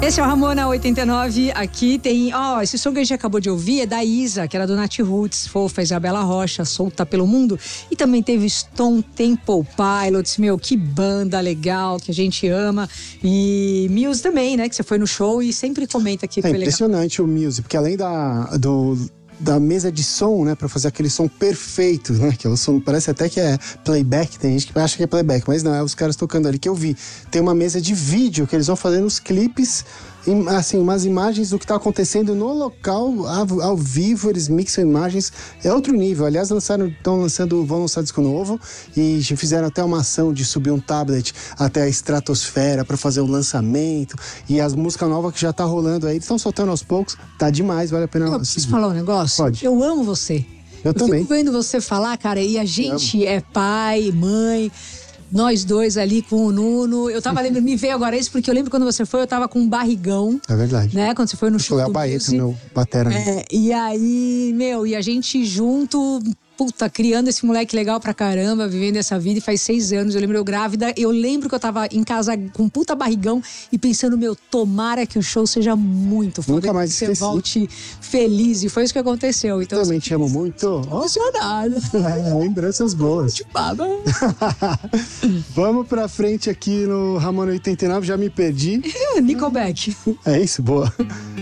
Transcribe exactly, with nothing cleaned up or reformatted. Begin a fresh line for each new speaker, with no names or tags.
Esse é o Ramona oitenta e nove. Aqui tem, ó, oh, esse som que a gente acabou de ouvir é da Isa, que era do Nat Roots, fofa, Isabela Rocha, solta pelo mundo. E também teve Stone Temple Pilots, meu, que banda legal, que a gente ama. E Muse também, né, que você foi no show e sempre comenta que
é
foi legal.
É impressionante o Muse, porque além da, do... da mesa de som, né, pra fazer aquele som perfeito, né, que é o som, parece até que é playback, tem gente que acha que é playback, mas não, é os caras tocando ali, que eu vi. Tem uma mesa de vídeo que eles vão fazendo os clipes, assim, umas imagens do que tá acontecendo no local, ao, ao vivo, eles mixam imagens, é outro nível. Aliás, lançaram, estão lançando, vão lançar disco novo e fizeram até uma ação de subir um tablet até a estratosfera pra fazer o lançamento, e as músicas novas que já tá rolando aí, eles estão soltando aos poucos, tá demais, vale a pena.
Eu preciso falar um negócio?
Pode.
Eu amo você.
Eu, eu também.
Fico vendo você falar, cara, e a gente é pai, mãe, nós dois ali com o Nuno. Eu tava lembrando, me veio agora isso, porque eu lembro quando você foi, eu tava com um barrigão.
É verdade.
Né? Quando você foi no show
do
do
Baeta, meu batera.
É, e aí, meu, e a gente junto, puta, criando esse moleque legal pra caramba, vivendo essa vida, e faz seis anos. Eu lembro eu grávida, eu lembro que eu tava em casa com um puta barrigão e pensando, meu, tomara que o show seja muito foda.
Nunca mais
que você
esqueci.
volte feliz, e foi isso que aconteceu. Então,
também te amo muito.
Emocionada.
É, lembranças boas.
De baba.
Vamos pra frente aqui no Ramona oitenta e nove, já me perdi.
Nickelback.
É isso, boa.